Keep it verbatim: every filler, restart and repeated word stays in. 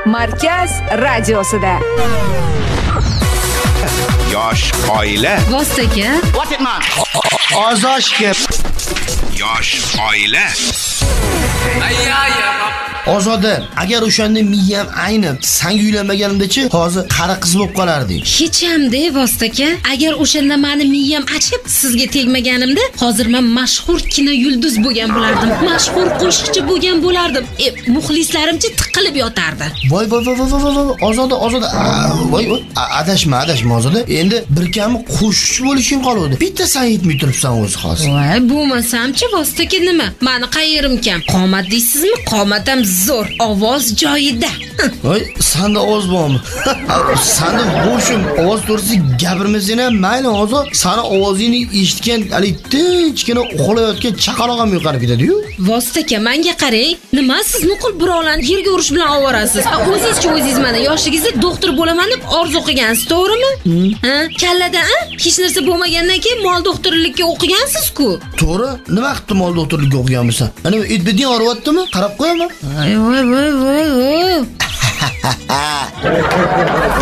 Markaz radiosida. Yosh oila. Vostaga. What it man? Ozoshga. Yosh oila. Ozoda, agar o'shanda miyam aynib, sanga uylanmaganimda-chi, hozir qari qiz bo'lib qolarding. Hech ham-da Vostaga, agar o'shanda meni miyam achib, sizga tegmaganimda, hozir men mashhur kino yulduz bo'lgan bo'lardim. Mashhur qo'shiqchi bo'lgan bo'lardim. E, muxlislarimcha tiqilib yotardi. Voy voy voy voy voy, Ozoda, Ozoda. Voy, adashma, adashma Ozoda. Endi bir kami qo'shiqchi bo'lishing qoldi. Bitta san yetmay turibsan o'zi hozir. Voy, bo'lmasam-chi Vostaga nima? Meni qayerim kam? Qomat deysizmi? Qomatam zo'r, ovoz joyida. Voy, sanda ovoz bormi? Sanda bo'shim ovoz to'g'risi gapirmasang ham mayli, hozir seni ovozingni eshitgan, hali tinchgina uxlayotgan chaqaloq ham yo'qarib ketadi-yu. Vostaga, menga qarang. Nima siz nuqul birovlarni yerga urish bilan ovorasiz? O'zingiz-chi o'zingiz mana yoshligingizda doktor bo'laman deb orzu qilgansiz, to'g'rimi? Ha? Kallada, ha? Hech narsa bo'lmagandan keyin mol doktorlikka o'qigansiz-ku. To'g'ri? Nima qilibdi mol doktorlikka o'qiganmisan? Ana etbeding og'riyaptimi? Qarab qo'yaman. Voy voy voy voy.